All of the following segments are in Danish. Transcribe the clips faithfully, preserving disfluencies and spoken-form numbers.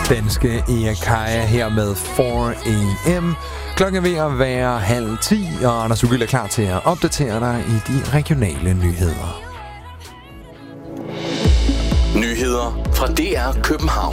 danske Erik Kaya her med fire a m. Klokken er ved at være halv ti, og Anders Ugild er klar til at opdatere dig i de regionale nyheder. Nyheder fra D R København.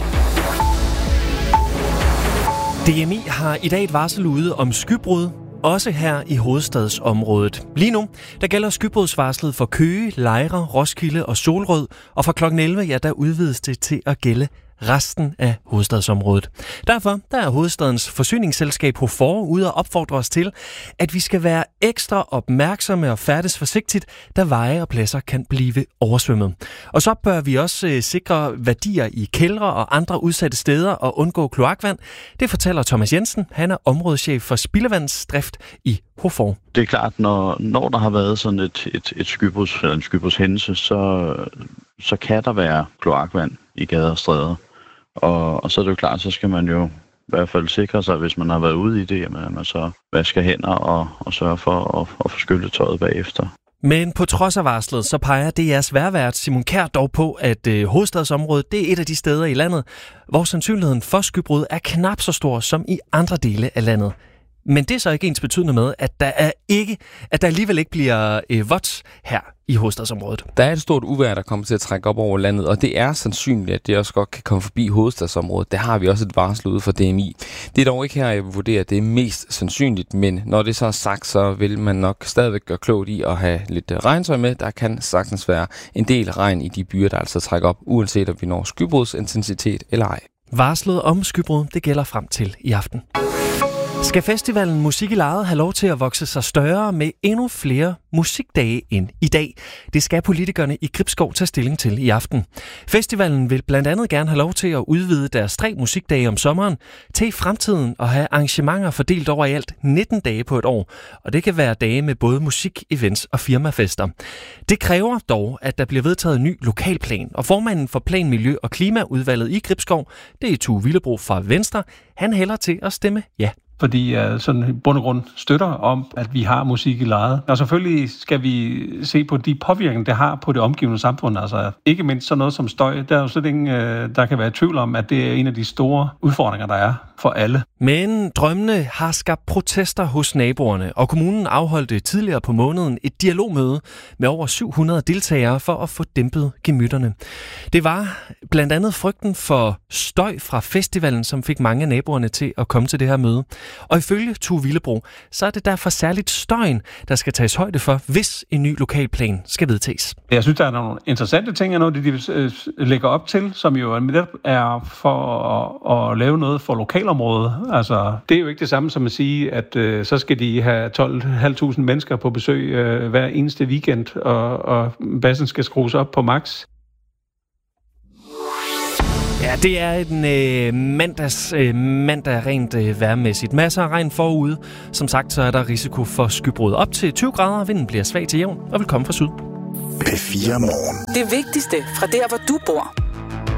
D M I har i dag et varsel ude om skybrud, også her i hovedstadsområdet. Lige nu, der gælder skybrudsvarslet for Køge, Lejre, Roskilde og Solrød, og fra klokken elleve, ja, der udvides det til at gælde resten af hovedstadsområdet. Derfor der er hovedstadens forsyningsselskab Hofor ude og opfordre os til, at vi skal være ekstra opmærksomme og færdes forsigtigt, da veje og pladser kan blive oversvømmet. Og så bør vi også øh, sikre værdier i kældre og andre udsatte steder og undgå kloakvand. Det fortæller Thomas Jensen. Han er områdeschef for spildevandsdrift i Hofor. Det er klart, når, når der har været sådan et, et, et skybruds, eller en skybrushændelse, så, så kan der være kloakvand i gader og stræder. Og, og så er det jo klart, så skal man jo i hvert fald sikre sig, hvis man har været ude i det, jamen, at man så vasker hænder og, og sørger for at, at få skyllet tøjet bagefter. Men på trods af varslet, så peger D R's vejrvært Simon Kjær dog på, at øh, hovedstadsområdet det er et af de steder i landet, hvor sandsynligheden for skybrud er knap så stor som i andre dele af landet. Men det er så ikke ens betydende med, at der, er ikke, at der alligevel ikke bliver øh, vådt her i hovedstadsområdet. Der er et stort uvejr, der kommer til at trække op over landet, og det er sandsynligt, at det også godt kan komme forbi hovedstadsområdet. Der har vi også et varsel ude for D M I. Det er dog ikke her, jeg vil vurdere, at det er mest sandsynligt, men når det så er sagt, så vil man nok stadigvæk gøre klogt i at have lidt regntøj med. Der kan sagtens være en del regn i de byer, der altså trækker op, uanset om vi når skybrudsintensitet eller ej. Varslet om skybrud, det gælder frem til i aften. Skal festivalen Musik i Lejet have lov til at vokse sig større med endnu flere musikdage end i dag? Det skal politikerne i Gribskov tage stilling til i aften. Festivalen vil blandt andet gerne have lov til at udvide deres tre musikdage om sommeren til i fremtiden og have arrangementer fordelt over i alt nitten dage på et år. Og det kan være dage med både musik, events og firmafester. Det kræver dog, at der bliver vedtaget en ny lokalplan. Og formanden for Plan, Miljø og Klimaudvalget i Gribskov, det er Tue Villebro fra Venstre, han hælder til at stemme ja. Fordi jeg sådan i bund og grund støtter om, at vi har musik i lejet. Og selvfølgelig skal vi se på de påvirkninger, det har på det omgivende samfund. Altså ikke mindst sådan noget som støj. Der er jo slet ingen, der kan være i tvivl om, at det er en af de store udfordringer, der er for alle. Men drømmene har skabt protester hos naboerne, og kommunen afholdte tidligere på måneden et dialogmøde med over syv hundrede deltagere for at få dæmpet gemytterne. Det var blandt andet frygten for støj fra festivalen, som fik mange af naboerne til at komme til det her møde. Og ifølge Tue Villebro, så er det derfor særligt støjen, der skal tages højde for, hvis en ny lokalplan skal vedtages. Jeg synes, der er nogle interessante ting, og noget, de lægger op til, som jo er for at, at lave noget for lokalområdet. Altså, det er jo ikke det samme som at sige, at øh, så skal de have tolv tusind fem hundrede mennesker på besøg øh, hver eneste weekend, og, og bassen skal skrues op på max. Ja, det er en øh, mandags, øh, mandag rent øh, vejrmæssigt. Masser af regn forude. Som sagt, så er der risiko for skybrud op til tyve grader. Vinden bliver svag til jævn og vil komme fra syd. P fire Morgen. Det vigtigste fra der, hvor du bor.